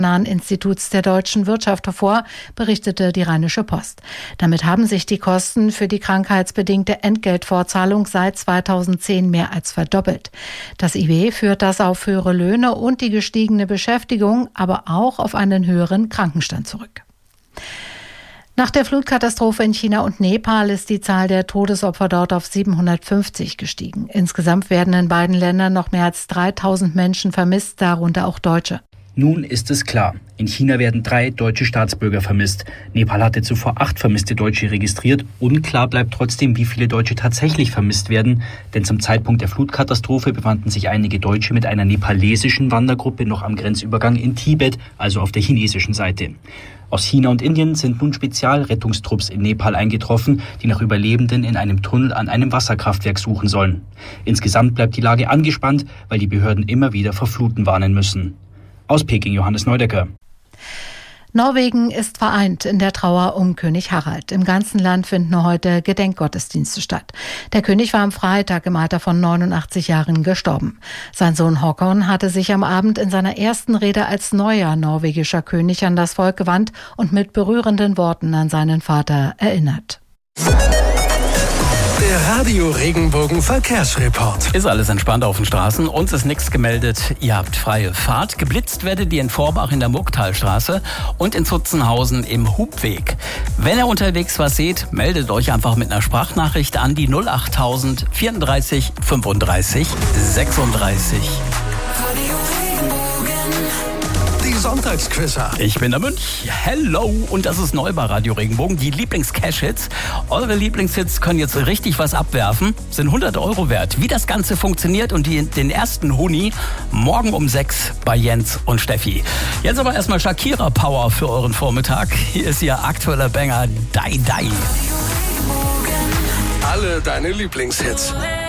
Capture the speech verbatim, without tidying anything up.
Instituts der deutschen Wirtschaft hervor, berichtete die Rheinische Post. Damit haben sich die Kosten für die krankheitsbedingte Entgeltfortzahlung seit zweitausendzehn mehr als verdoppelt. Das I W führt das auf höhere Löhne und die gestiegene Beschäftigung, aber auch auf einen höheren Krankenstand zurück. Nach der Flutkatastrophe in China und Nepal ist die Zahl der Todesopfer dort auf siebenhundertfünfzig gestiegen. Insgesamt werden in beiden Ländern noch mehr als dreitausend Menschen vermisst, darunter auch Deutsche. Nun ist es klar, in China werden drei deutsche Staatsbürger vermisst. Nepal hatte zuvor acht vermisste Deutsche registriert. Unklar bleibt trotzdem, wie viele Deutsche tatsächlich vermisst werden. Denn zum Zeitpunkt der Flutkatastrophe befanden sich einige Deutsche mit einer nepalesischen Wandergruppe noch am Grenzübergang in Tibet, also auf der chinesischen Seite. Aus China und Indien sind nun Spezialrettungstrupps in Nepal eingetroffen, die nach Überlebenden in einem Tunnel an einem Wasserkraftwerk suchen sollen. Insgesamt bleibt die Lage angespannt, weil die Behörden immer wieder vor Fluten warnen müssen. Aus Peking, Johannes Neudecker. Norwegen ist vereint in der Trauer um König Harald. Im ganzen Land finden heute Gedenkgottesdienste statt. Der König war am Freitag im Alter von neunundachtzig Jahren gestorben. Sein Sohn Håkon hatte sich am Abend in seiner ersten Rede als neuer norwegischer König an das Volk gewandt und mit berührenden Worten an seinen Vater erinnert. Der Radio Regenbogen Verkehrsreport. Ist alles entspannt auf den Straßen. Uns ist nichts gemeldet. Ihr habt freie Fahrt. Geblitzt werdet ihr in Vorbach in der Mucktalstraße und in Zutzenhausen im Hubweg. Wenn ihr unterwegs was seht, meldet euch einfach mit einer Sprachnachricht an die null achttausend vierunddreißig fünfunddreißig sechsunddreißig. Sonntagsquizzer. Ich bin der Münch. Hello. Und das ist neu bei Radio Regenbogen. Die Lieblings-Cash-Hits. Eure Lieblingshits können jetzt richtig was abwerfen. Sind hundert Euro wert. Wie das Ganze funktioniert und die, den ersten Huni morgen um sechs bei Jens und Steffi. Jetzt aber erstmal Shakira Power für euren Vormittag. Hier ist ihr aktueller Banger Die Die. Alle deine Lieblingshits.